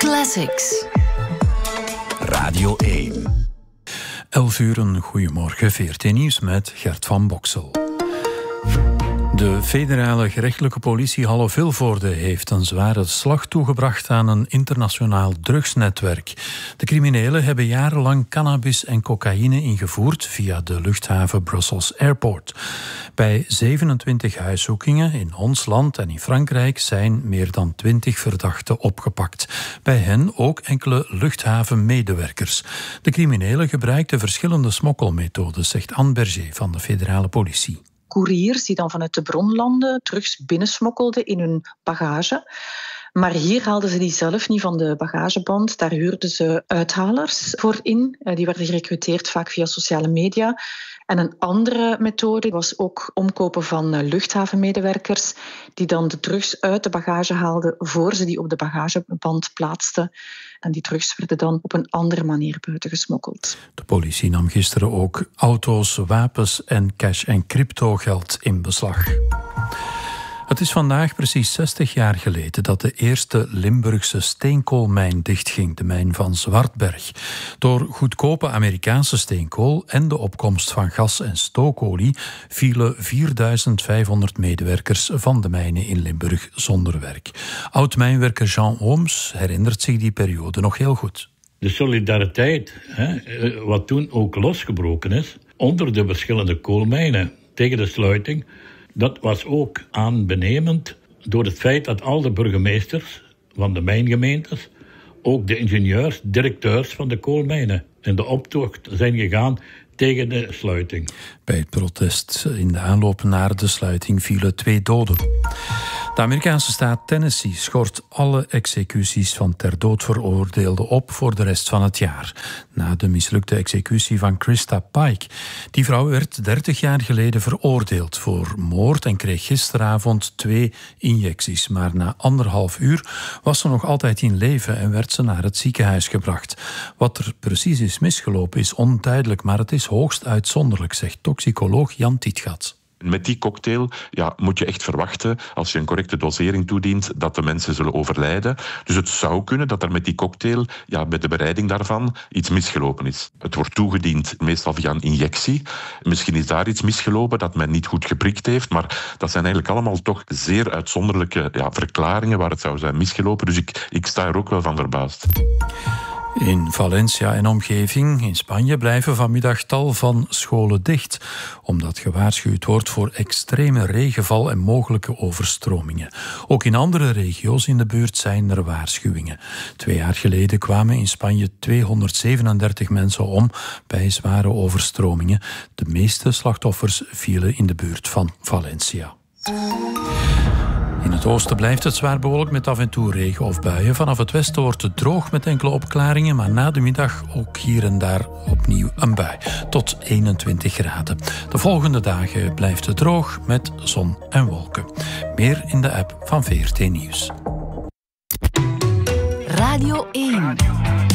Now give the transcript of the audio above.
Classics. Radio 1. 11 uur, een goedemorgen, VRT Nieuws met Gert van Boksel. De federale gerechtelijke politie Halle Vilvoorde heeft een zware slag toegebracht aan een internationaal drugsnetwerk. De criminelen hebben jarenlang cannabis en cocaïne ingevoerd via de luchthaven Brussels Airport. Bij 27 huiszoekingen in ons land en in Frankrijk zijn meer dan 20 verdachten opgepakt. Bij hen ook enkele luchthavenmedewerkers. De criminelen gebruikten verschillende smokkelmethodes, zegt Anne Berger van de federale politie. Couriers die dan vanuit de bronlanden drugs binnensmokkelden in hun bagage. Maar hier haalden ze die zelf niet van de bagageband. Daar huurden ze uithalers voor in. Die werden gerecruiteerd vaak via sociale media. En een andere methode was ook omkopen van luchthavenmedewerkers die dan de drugs uit de bagage haalden voor ze die op de bagageband plaatsten. En die drugs werden dan op een andere manier buiten gesmokkeld. De politie nam gisteren ook auto's, wapens en cash- en cryptogeld in beslag. Het is vandaag precies 60 jaar geleden dat de eerste Limburgse steenkoolmijn dichtging, de mijn van Zwartberg. Door goedkope Amerikaanse steenkool en de opkomst van gas- en stookolie vielen 4500 medewerkers van de mijnen in Limburg zonder werk. Oud-mijnwerker Jean Ooms herinnert zich die periode nog heel goed. De solidariteit, wat toen ook losgebroken is, onder de verschillende koolmijnen tegen de sluiting, dat was ook aanbenemend door het feit dat al de burgemeesters van de mijngemeentes, ook de ingenieurs, directeurs van de koolmijnen, in de optocht zijn gegaan tegen de sluiting. Bij het protest in de aanloop naar de sluiting vielen 2 doden. De Amerikaanse staat Tennessee schort alle executies van ter dood veroordeelden op voor de rest van het jaar. Na de mislukte executie van Krista Pike. Die vrouw werd 30 jaar geleden veroordeeld voor moord en kreeg gisteravond 2 injecties. Maar na 1,5 uur was ze nog altijd in leven en werd ze naar het ziekenhuis gebracht. Wat er precies is misgelopen is onduidelijk, maar het is hoogst uitzonderlijk, zegt toxicoloog Jan Tietgat. Met die cocktail moet je echt verwachten, als je een correcte dosering toedient, dat de mensen zullen overlijden. Dus het zou kunnen dat er met die cocktail, bij de bereiding daarvan, iets misgelopen is. Het wordt toegediend meestal via een injectie. Misschien is daar iets misgelopen dat men niet goed geprikt heeft, maar dat zijn eigenlijk allemaal toch zeer uitzonderlijke verklaringen waar het zou zijn misgelopen. Dus ik sta er ook wel van verbaasd. In Valencia en omgeving in Spanje blijven vanmiddag tal van scholen dicht, omdat gewaarschuwd wordt voor extreme regenval en mogelijke overstromingen. Ook in andere regio's in de buurt zijn er waarschuwingen. 2 jaar geleden kwamen in Spanje 237 mensen om bij zware overstromingen. De meeste slachtoffers vielen in de buurt van Valencia. In het oosten blijft het zwaar bewolkt met af en toe regen of buien. Vanaf het westen wordt het droog met enkele opklaringen, maar na de middag ook hier en daar opnieuw een bui. Tot 21 graden. De volgende dagen blijft het droog met zon en wolken. Meer in de app van VRT Nieuws. Radio 1.